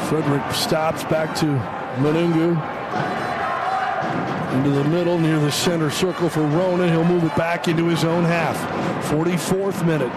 Frederick stops back to Manungu. Into the middle, near the center circle for Ronan. He'll move it back into his own half. 44th minute.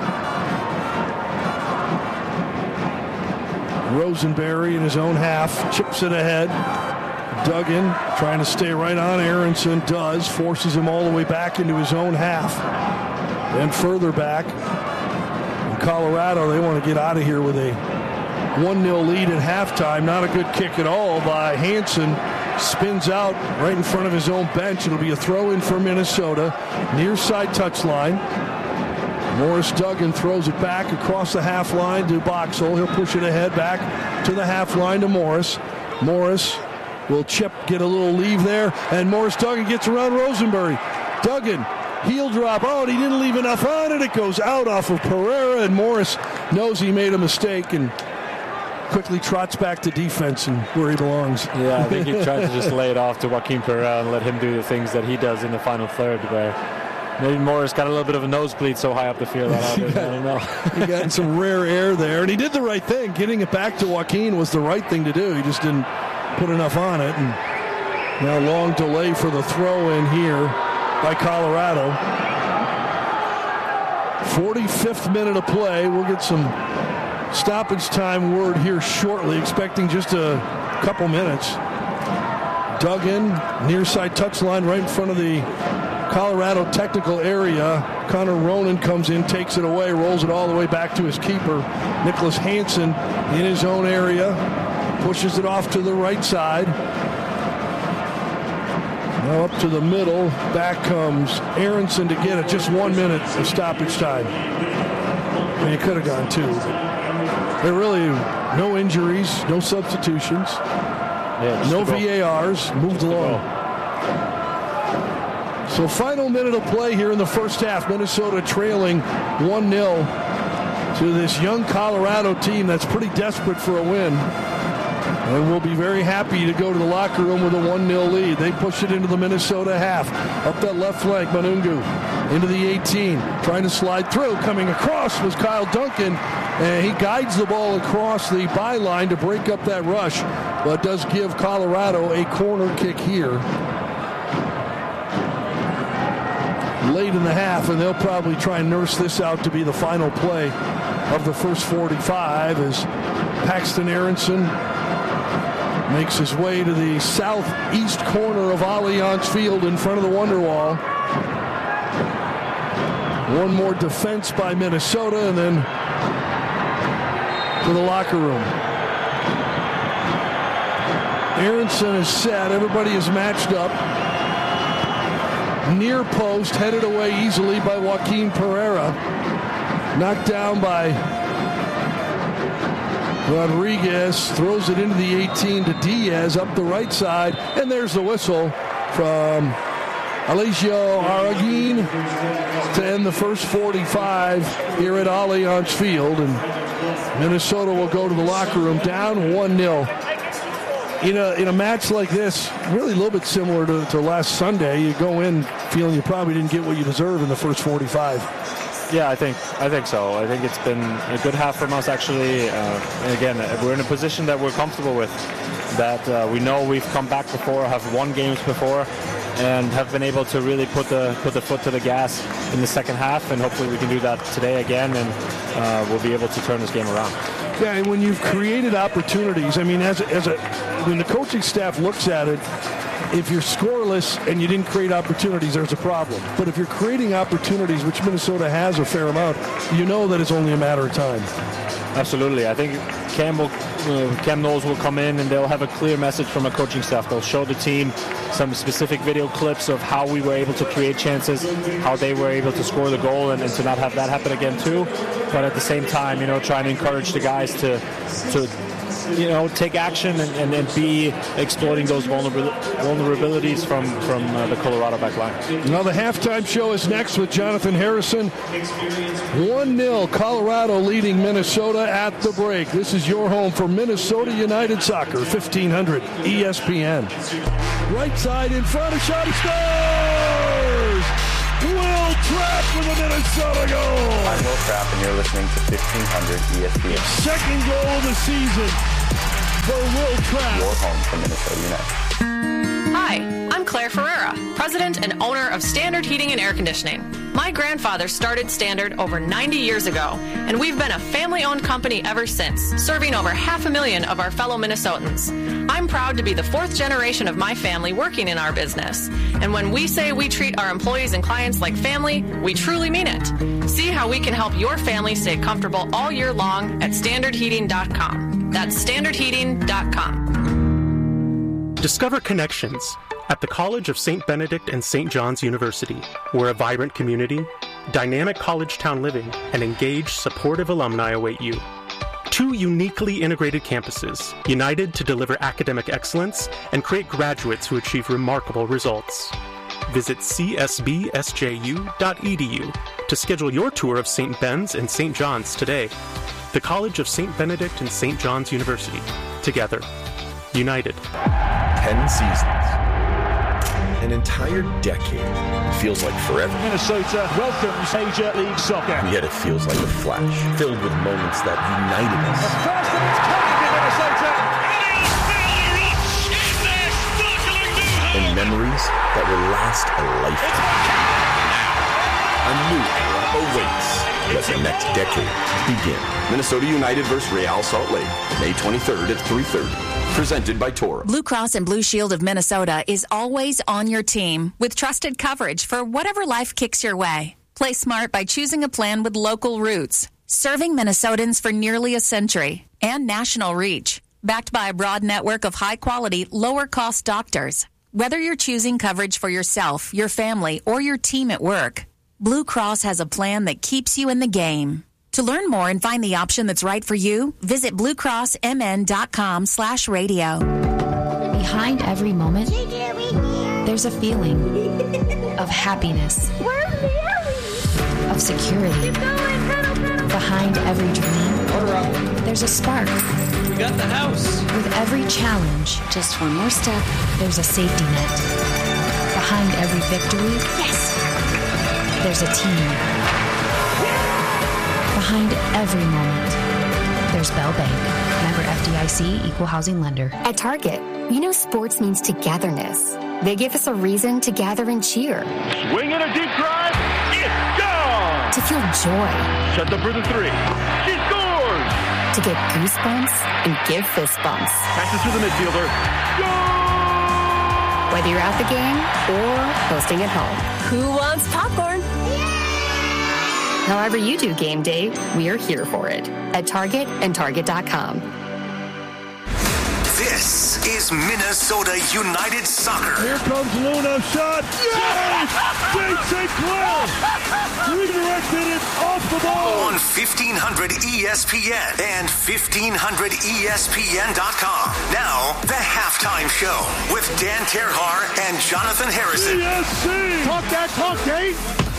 Rosenberry in his own half. Chips it ahead. Duggan trying to stay right on Aronson. Does. Forces him all the way back into his own half. Then further back. In Colorado, they want to get out of here with a 1-0 lead at halftime. Not a good kick at all by Hansen. Spins out right in front of his own bench. It'll be a throw-in for Minnesota. Near side touchline. Morris Duggan throws it back across the half line to Boxall. He'll push it ahead back to the half line to Morris. Morris will get a little leave there, and Morris Duggan gets around Rosenberry. Duggan, heel drop. Oh, and he didn't leave enough on it. It goes out off of Pereira, and Morris knows he made a mistake and quickly trots back to defense and where he belongs. Yeah, I think he tried to just lay it off to Joaquin Pereira and let him do the things that he does in the final third, where maybe Morris got a little bit of a nosebleed so high up the field. I don't know. He got in some rare air there, and he did the right thing. Getting it back to Joaquin was the right thing to do. He just didn't put enough on it. And now long delay for the throw in here by Colorado. 45th minute of play. We'll get some stoppage time word here shortly, expecting just a couple minutes. Duggan, near side touchline right in front of the Colorado technical area. Connor Ronan comes in, takes it away, rolls it all the way back to his keeper. Nicholas Hansen in his own area, pushes it off to the right side. Now up to the middle, back comes Aronson to get it. Just 1 minute of stoppage time. I mean, it could have gone two. There really no injuries, no substitutions, no VARs, moved along. So final minute of play here in the first half. Minnesota trailing 1-0 to this young Colorado team that's pretty desperate for a win. And will be very happy to go to the locker room with a 1-0 lead. They push it into the Minnesota half. Up that left flank, Manungu into the 18. Trying to slide through. Coming across was Kyle Duncan. And he guides the ball across the byline to break up that rush. But does give Colorado a corner kick here. Late in the half, and they'll probably try and nurse this out to be the final play of the first 45 as Paxton Aronson makes his way to the southeast corner of Allianz Field in front of the Wonderwall. One more defense by Minnesota, and then to the locker room. Aronson is set. Everybody is matched up. Near post, headed away easily by Joaquin Pereira. Knocked down by Rodriguez. Throws it into the 18 to Diaz up the right side. And there's the whistle from Alessio Arreguin to end the first 45 here at Allianz Field. And Minnesota will go to the locker room down 1-0. In a match like this, really a little bit similar to last Sunday, you go in feeling you probably didn't get what you deserve in the first 45. Yeah, I think so. I think it's been a good half from us, actually. And again, we're in a position that we're comfortable with, that we know we've come back before, have won games before, and have been able to really put the foot to the gas in the second half, and hopefully we can do that today again, and we'll be able to turn this game around. Yeah, and when you've created opportunities, I mean, when the coaching staff looks at it, if you're scoreless and you didn't create opportunities, there's a problem. But if you're creating opportunities, which Minnesota has a fair amount, you know that it's only a matter of time. Absolutely. I think Cam Knowles will come in and they'll have a clear message from a coaching staff. They'll show the team some specific video clips of how we were able to create chances, how they were able to score the goal, and to not have that happen again too. But at the same time, trying to encourage the guys to take action and be exploiting those vulnerabilities from the Colorado back line. Now the halftime show is next with Jonathan Harrison. 1-0 Colorado leading Minnesota at the break. This is your home for Minnesota United Soccer, 1500 ESPN. Right side in front, a shot, he scores! Will Trapp with a Minnesota goal! I'm Will Trapp, and you're listening to 1500 ESPN. Second goal of the season for track. Your home for Minnesota United. Hi, I'm Claire Ferreira, president and owner of Standard Heating and Air Conditioning. My grandfather started Standard over 90 years ago, and we've been a family-owned company ever since, serving over 500,000 of our fellow Minnesotans. I'm proud to be the fourth generation of my family working in our business. And when we say we treat our employees and clients like family, we truly mean it. See how we can help your family stay comfortable all year long at standardheating.com. That's standardheating.com. Discover connections at the College of St. Benedict and St. John's University, where a vibrant community, dynamic college town living, and engaged, supportive alumni await you. 2 uniquely integrated campuses, united to deliver academic excellence and create graduates who achieve remarkable results. Visit csbsju.edu to schedule your tour of St. Ben's and St. John's today. The College of St. Benedict and St. John's University. Together. United. 10 seasons. An entire decade. It feels like forever. Minnesota welcomes Major League Soccer. And yet it feels like a flash, filled with moments that united us. The first of its kind in Minnesota. And memories that will last a lifetime. Now, a new era awaits. Let the next decade begin. Minnesota United versus Real Salt Lake, May 23rd at 3:30. Presented by Toro. Blue Cross and Blue Shield of Minnesota is always on your team with trusted coverage for whatever life kicks your way. Play smart by choosing a plan with local roots, serving Minnesotans for nearly a century, and national reach, backed by a broad network of high-quality, lower-cost doctors. Whether you're choosing coverage for yourself, your family, or your team at work, Blue Cross has a plan that keeps you in the game. To learn more and find the option that's right for you, visit bluecrossmn.com/radio. Behind every moment, there's a feeling of happiness, of security. Behind every dream, there's a spark. We got the house. With every challenge, just one more step, there's a safety net. Behind every victory, there's a team. Behind every moment, there's Bell Bank. Member FDIC, Equal Housing Lender. At Target, we know sports means togetherness. They give us a reason to gather and cheer. Swing in a deep drive. It's gone. To feel joy. Set up for the 3. She scores. To get goosebumps and give fist bumps. Passes to the midfielder. Goal! Whether you're at the game or hosting at home. Who wants popcorn? However you do game day, we are here for it at Target and Target.com. This is Minnesota United Soccer. Here comes Luna, shot. Yes! Jake St. Clair redirected it off the ball. On 1500 ESPN and 1500ESPN.com. Now, the Halftime Show with Dan Terhar and Jonathan Harrison. ESC. Talk that talk, Dave.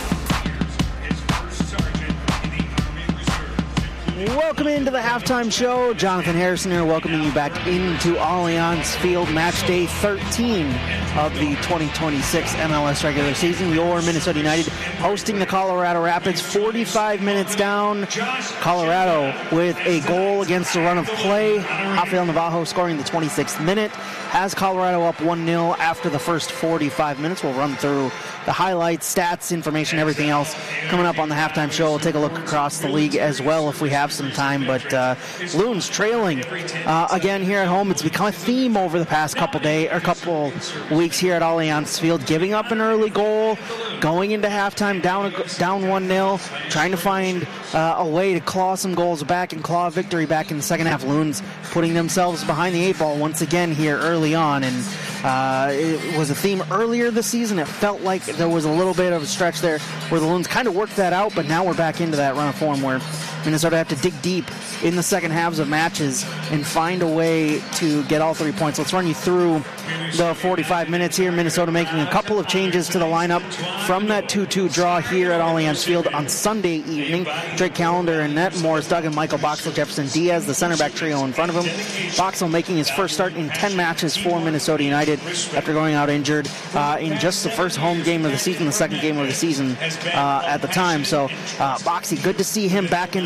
Welcome into the Halftime Show. Jonathan Harrison here, welcoming you back into Allianz Field, match day 13 of the 2026 MLS regular season. Your Minnesota United hosting the Colorado Rapids, 45 minutes down. Colorado with a goal against the run of play. Rafael Navajo scoring the 26th minute. Has Colorado up 1-0 after the first 45 minutes. We'll run through the highlights, stats, information, everything else coming up on the Halftime Show. We'll take a look across the league as well if we have some time. But Loons trailing again here at home. It's become a theme over the past couple weeks here at Allianz Field, giving up an early goal, going into halftime down 1-0, trying to find a way to claw some goals back and claw a victory back in the second half. Loons putting themselves behind the 8 ball once again here early on, and it was a theme earlier this season. It felt like there was a little bit of a stretch there where the Loons kind of worked that out, but now we're back into that run of form where Minnesota have to dig deep in the second halves of matches and find a way to get all 3 points. Let's run you through the 45 minutes here. Minnesota making a couple of changes to the lineup from that 2-2 draw here at Allianz Field on Sunday evening. Drake Callender and net, Morris Duggan, Michael Boxall, Jefferson Diaz, the center back trio in front of him. Boxall making his first start in 10 matches for Minnesota United after going out injured in just the first home game of the season, the second game of the season at the time. So Boxy, good to see him back in the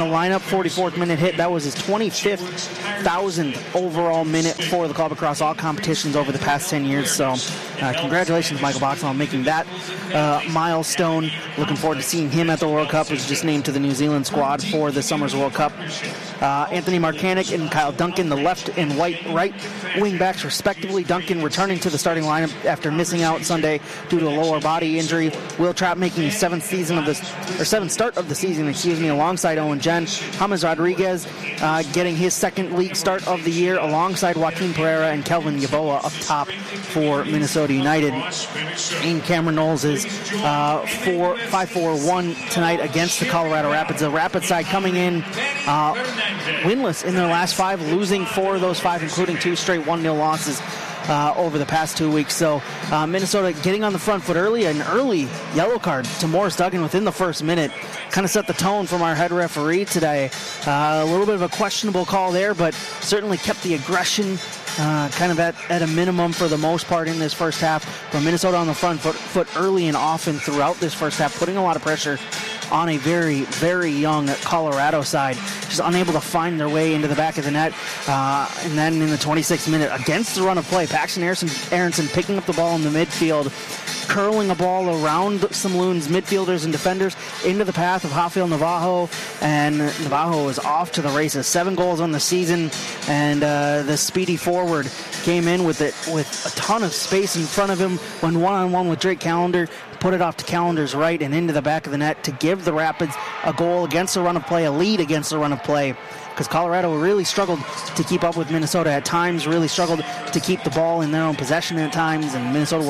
lineup, 44th minute hit. That was his 25th 1,000th overall minute for the club across all competitions over the past 10 years. So congratulations, Michael Boxall, on making that milestone. Looking forward to seeing him at the World Cup. He was just named to the New Zealand squad for the Summer's World Cup. Anthony Markanek and Kyle Duncan, the left and right wing backs respectively. Duncan returning to the starting lineup after missing out Sunday due to a lower body injury. Will Trapp making his seventh start of the season, alongside Owen Jen. James Rodriguez getting his second league start of the year alongside Joaquin Pereira and Kelvin Yeboah up top for Minnesota United. And Cameron Knowles is 5-4-1 tonight against the Colorado Rapids. The Rapids side coming in winless in their last 5, losing 4 of those 5, including 2 straight 1-0 losses over the past 2 weeks. So Minnesota getting on the front foot early. An early yellow card to Morris Duggan within the first minute kind of set the tone from our head referee today. A little bit of a questionable call there, but certainly kept the aggression kind of at a minimum for the most part in this first half. But Minnesota on the front foot early and often throughout this first half, putting a lot of pressure on a very, very young Colorado side, just unable to find their way into the back of the net. And then in the 26th minute, against the run of play, Paxton Aronson picking up the ball in the midfield, curling a ball around some Loons midfielders and defenders into the path of Rafael Navajo, and Navajo is off to the races. 7 goals on the season, and the speedy forward came in with a ton of space in front of him when one-on-one with Drake Callender, put it off to Callender's right and into the back of the net to give the Rapids a goal against the run of play, a lead against the run of play, because Colorado really struggled to keep up with Minnesota at times, really struggled to keep the ball in their own possession at times, and Minnesota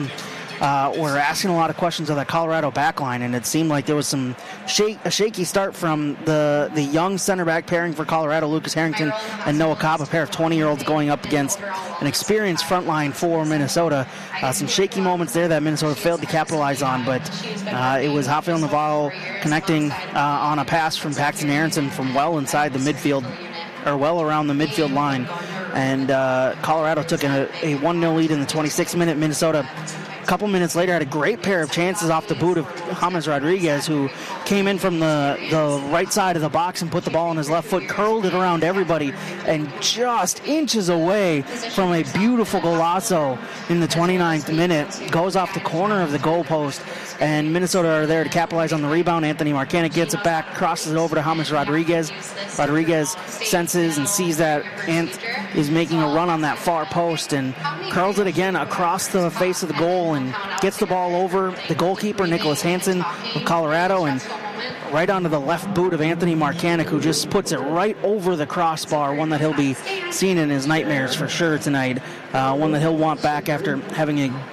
were asking a lot of questions of that Colorado back line, and it seemed like there was a shaky start from the young center back pairing for Colorado, Lucas Harrington and Noah Cobb, a pair of 20-year-olds going up against an experienced front line for Minnesota. Some shaky moments there that Minnesota failed to capitalize on, but it was Rafael Navajo connecting on a pass from Paxton Aronson from well inside the midfield, or well around the midfield line, and Colorado took a 1-0 lead in the 26th minute. Minnesota a couple minutes later had a great pair of chances off the boot of James Rodriguez, who came in from the right side of the box and put the ball on his left foot, curled it around everybody, and just inches away from a beautiful golazo in the 29th minute. Goes off the corner of the goalpost, and Minnesota are there to capitalize on the rebound. Anthony Markanek gets it back, crosses it over to James Rodriguez. Rodriguez senses and sees that Ant is making a run on that far post and curls it again across the face of the goal and gets the ball over the goalkeeper, Nicholas Hansen of Colorado, and right onto the left boot of Anthony Markanek, who just puts it right over the crossbar, one that he'll be seeing in his nightmares for sure tonight, one that he'll want back after having a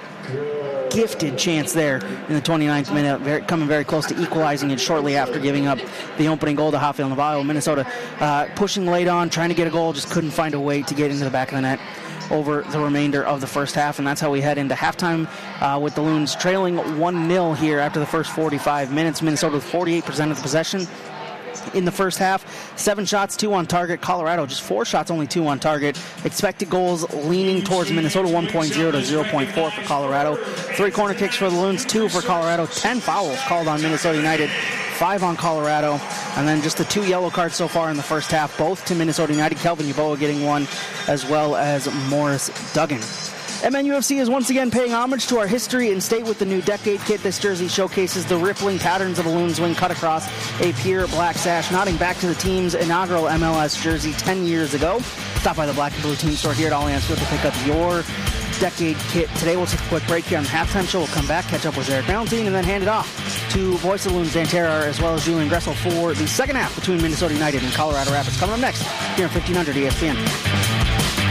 gifted chance there in the 29th minute, coming very close to equalizing it shortly after giving up the opening goal to Rafael Navajo. Minnesota pushing late on, trying to get a goal, just couldn't find a way to get into the back of the net over the remainder of the first half, and that's how we head into halftime with the Loons trailing 1-0 here after the first 45 minutes. Minnesota with 48% of the possession in the first half. 7 shots, 2 on target. Colorado just 4 shots, only 2 on target. Expected goals leaning towards Minnesota, 1.0 to 0.4 for Colorado. 3 corner kicks for the Loons, 2 for Colorado. 10 fouls called on Minnesota United, 5 on Colorado. And then just the 2 yellow cards so far in the first half, both to Minnesota United. Kelvin Yeboah getting 1, as well as Morris Duggan. MNUFC is once again paying homage to our history and state with the new Decade kit. This jersey showcases the rippling patterns of a Loons wing cut across a pure black sash, nodding back to the team's inaugural MLS jersey 10 years ago. Stop by the Black and Blue team store here at Allianz Field to pick up your Decade kit. Today we'll take a quick break here on the halftime show. We'll come back, catch up with Eric Valentine, and then hand it off to voice of the Loons, Dan Terhar, as well as Julian Gressel for the second half between Minnesota United and Colorado Rapids. Coming up next here on 1500 ESPN.